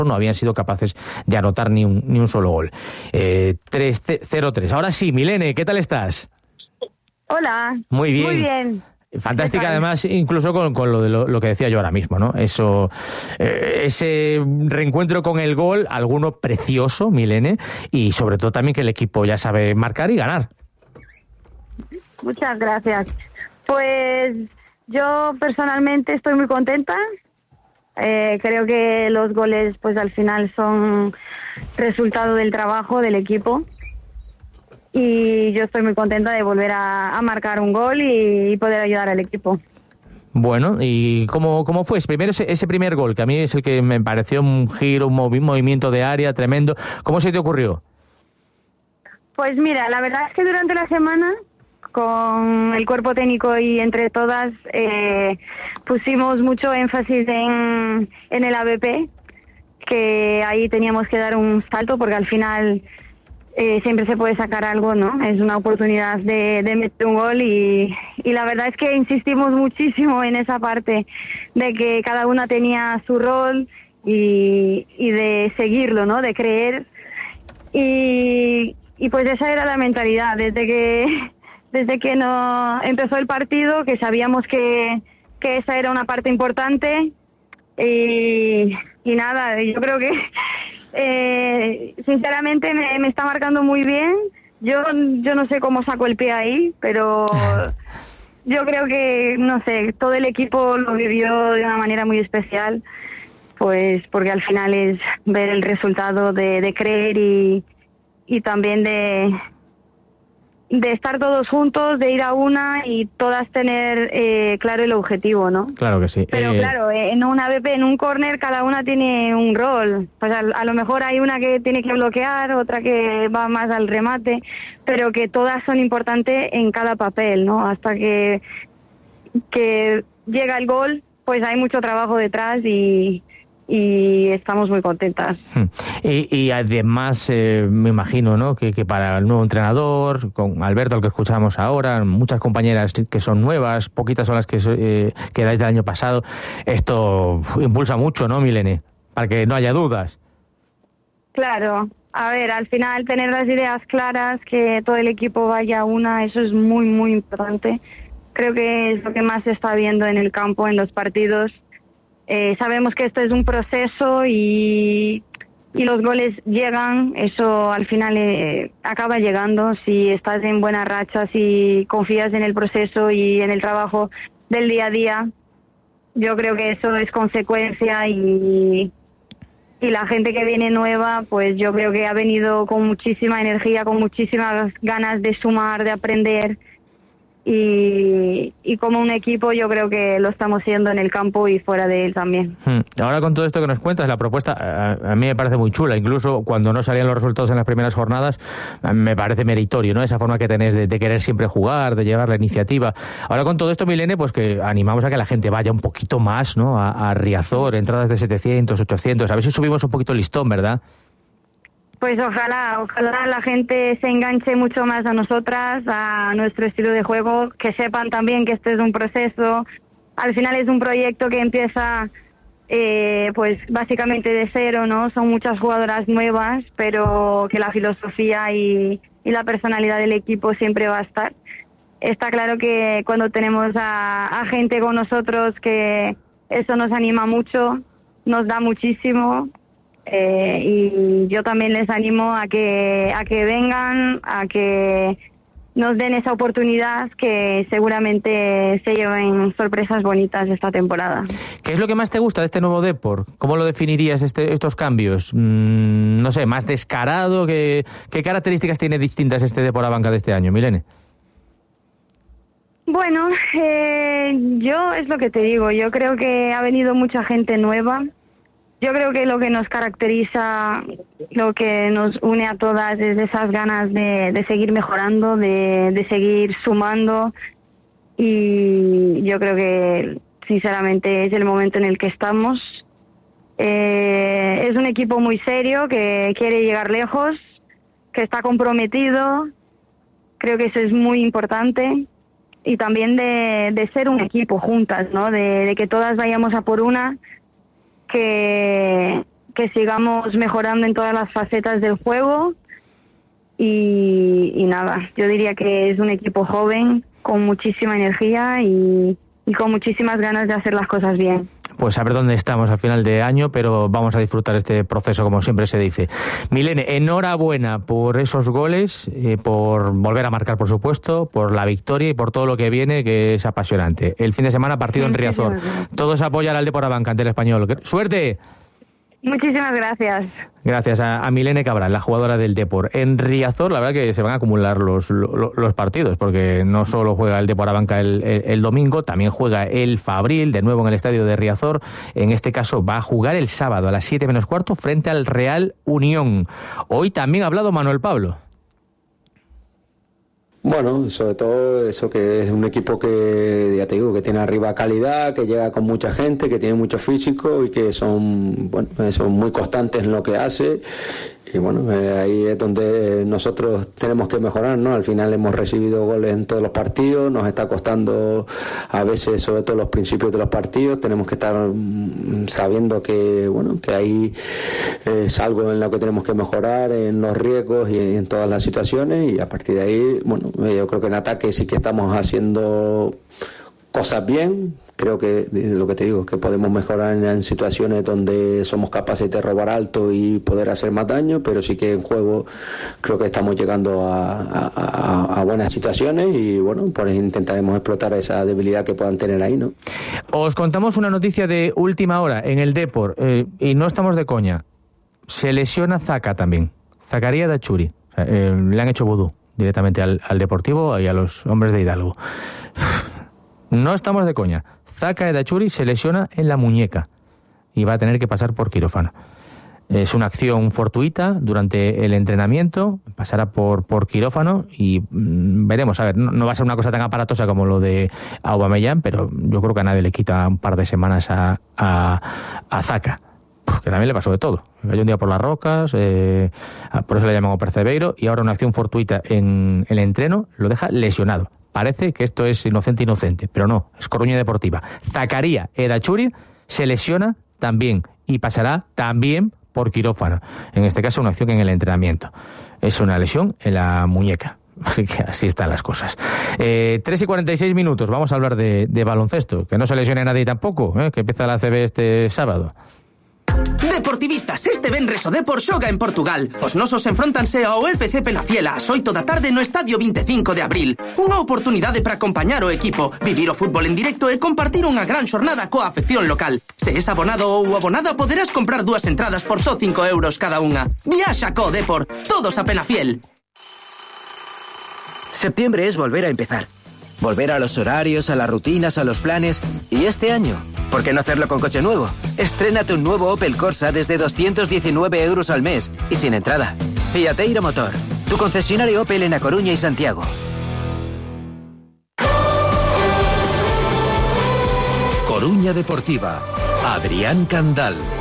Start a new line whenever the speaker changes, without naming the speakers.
no habían sido capaces de anotar ni un solo gol. 0-3. Ahora sí, Milene, ¿qué tal estás?
Hola.
Muy bien.
Muy bien.
Fantástica, además, incluso con lo que decía yo ahora mismo, ¿no? Eso, ese reencuentro con el gol, alguno precioso, Milene, y sobre todo también que el equipo ya sabe marcar y ganar.
Muchas gracias. Pues yo personalmente estoy muy contenta. Creo que los goles pues al final son resultado del trabajo del equipo y yo estoy muy contenta de volver a marcar un gol y poder ayudar al equipo.
Bueno, ¿y cómo fue? Primero ese primer gol, que a mí es el que me pareció un giro, un movimiento de área tremendo. ¿Cómo se te ocurrió?
Pues mira, la verdad es que durante la semana con el cuerpo técnico y entre todas pusimos mucho énfasis en el ABP, que ahí teníamos que dar un salto porque al final siempre se puede sacar algo, ¿no? Es una oportunidad de meter un gol y la verdad es que insistimos muchísimo en esa parte de que cada una tenía su rol y de seguirlo, ¿no? De creer y pues esa era la mentalidad desde que no empezó el partido, que sabíamos que esa era una parte importante y nada, yo creo que sinceramente me está marcando muy bien. Yo no sé cómo saco el pie ahí, pero yo creo que, no sé, todo el equipo lo vivió de una manera muy especial, pues porque al final es ver el resultado de creer y también de estar todos juntos, de ir a una y todas tener claro el objetivo, ¿no?
Claro que sí.
Pero claro, en una BP, en un córner, cada una tiene un rol. Pues a lo mejor hay una que tiene que bloquear, otra que va más al remate, pero que todas son importantes en cada papel, ¿no? Hasta que llega el gol, pues hay mucho trabajo detrás y estamos muy contentas.
Y además me imagino, ¿no? que para el nuevo entrenador, con Alberto, al que escuchábamos ahora, muchas compañeras que son nuevas, poquitas son las que dais del año pasado, esto impulsa mucho, ¿no, Milene? Para que no haya dudas.
Claro, a ver, al final tener las ideas claras, que todo el equipo vaya a una, eso es muy, muy importante. Creo que es lo que más se está viendo en el campo, en los partidos. Sabemos que esto es un proceso y los goles llegan, eso al final acaba llegando si estás en buena racha, si confías en el proceso y en el trabajo del día a día. Yo creo que eso es consecuencia y la gente que viene nueva, pues yo creo que ha venido con muchísima energía, con muchísimas ganas de sumar, de aprender. Y como un equipo yo creo que lo estamos haciendo en el campo y fuera de él también.
Ahora con todo esto que nos cuentas, la propuesta a mí me parece muy chula, incluso cuando no salían los resultados en las primeras jornadas, me parece meritorio, ¿no? Esa forma que tenés de querer siempre jugar, de llevar la iniciativa. Ahora con todo esto, Milene, pues que animamos a que la gente vaya un poquito más, ¿no? A Riazor, entradas de 700, 800, a ver si subimos un poquito el listón, ¿verdad?
Pues ojalá la gente se enganche mucho más a nosotras, a nuestro estilo de juego, que sepan también que este es un proceso. Al final es un proyecto que empieza pues básicamente de cero, ¿no? Son muchas jugadoras nuevas, pero que la filosofía y la personalidad del equipo siempre va a estar. Está claro que cuando tenemos a gente con nosotros, que eso nos anima mucho, nos da muchísimo. Y yo también les animo a que vengan, a que nos den esa oportunidad, que seguramente se lleven sorpresas bonitas esta temporada.
¿Qué es lo que más te gusta de este nuevo Depor? ¿Cómo lo definirías estos cambios? No sé, más descarado, ¿qué características tiene distintas este Depor Abanca de este año, Milene?
Bueno, yo es lo que te digo, yo creo que ha venido mucha gente nueva. Yo creo que lo que nos caracteriza, lo que nos une a todas es esas ganas de seguir mejorando, de seguir sumando, y yo creo que sinceramente es el momento en el que estamos. Es un equipo muy serio que quiere llegar lejos, que está comprometido, creo que eso es muy importante, y también de ser un equipo juntas, ¿no? De que todas vayamos a por una. Que que sigamos mejorando en todas las facetas del juego y nada, yo diría que es un equipo joven, con muchísima energía y con muchísimas ganas de hacer las cosas bien.
Pues a ver dónde estamos al final de año, pero vamos a disfrutar este proceso, como siempre se dice. Milene, enhorabuena por esos goles, por volver a marcar, por supuesto, por la victoria y por todo lo que viene, que es apasionante. El fin de semana, partido en Riazor. Todos apoyan al Depor Abanca ante el Español. ¡Suerte!
Muchísimas gracias.
Gracias a Milene Cabral, la jugadora del Depor. En Riazor, la verdad que se van a acumular los partidos, porque no solo juega el Depor Abanca el domingo, también juega el Fabril, de nuevo en el estadio de Riazor. En este caso va a jugar el sábado a las 7 menos cuarto frente al Real Unión. Hoy también ha hablado Manuel Pablo.
Bueno, sobre todo eso, que es un equipo que, ya te digo, que tiene arriba calidad, que llega con mucha gente, que tiene mucho físico y que son muy constantes en lo que hace. Y bueno, ahí es donde nosotros tenemos que mejorar, ¿no? Al final hemos recibido goles en todos los partidos, nos está costando a veces, sobre todo los principios de los partidos, tenemos que estar sabiendo que, bueno, que ahí es algo en lo que tenemos que mejorar, en los riesgos y en todas las situaciones, y a partir de ahí, bueno, yo creo que en ataque sí que estamos haciendo cosas bien. Creo que, lo que te digo, que podemos mejorar en situaciones donde somos capaces de robar alto y poder hacer más daño, pero sí que en juego creo que estamos llegando a buenas situaciones y bueno, pues intentaremos explotar esa debilidad que puedan tener ahí, ¿no?
Os contamos una noticia de última hora en el Depor, y no estamos de coña. Se lesiona Zaka también, Zakaria Dachuri. O sea, le han hecho vudú directamente al Deportivo y a los hombres de Hidalgo. No estamos de coña. Zaka Edachuri se lesiona en la muñeca y va a tener que pasar por quirófano. Es una acción fortuita durante el entrenamiento, pasará por quirófano y veremos. A ver, no va a ser una cosa tan aparatosa como lo de Aubameyang, pero yo creo que a nadie le quita un par de semanas a Zaka, porque también le pasó de todo. Cayó un día por las rocas, por eso le llaman percebeiro, y ahora una acción fortuita en el entreno lo deja lesionado. Parece que esto es inocente, pero no, es Coruña Deportiva. Zakaria Edachuri se lesiona también y pasará también por quirófano. En este caso, una acción en el entrenamiento. Es una lesión en la muñeca. Así que así están las cosas. 3:46 minutos, vamos a hablar de baloncesto. Que no se lesione nadie tampoco, que empieza la ACB este sábado.
Deportivistas, este venres o Depor xoga en Portugal. Os nosos enfróntanse ao FC Penafiel ás 8 da tarde no Estadio 25 de Abril. Unha oportunidade para acompañar o equipo, vivir o fútbol en directo e compartir unha gran xornada coa afección local. Se es abonado ou abonada, poderás comprar 2 entradas por só 5 euros cada unha. Viaxa co Depor, todos a Penafiel.
Septiembre es volver a empezar. Volver a los horarios, a las rutinas, a los planes. Y este año, ¿por qué no hacerlo con coche nuevo? Estrénate un nuevo Opel Corsa desde 219 euros al mes y sin entrada. Fiateiro Motor, tu concesionario Opel en A Coruña y Santiago.
Coruña Deportiva, Adrián Candal.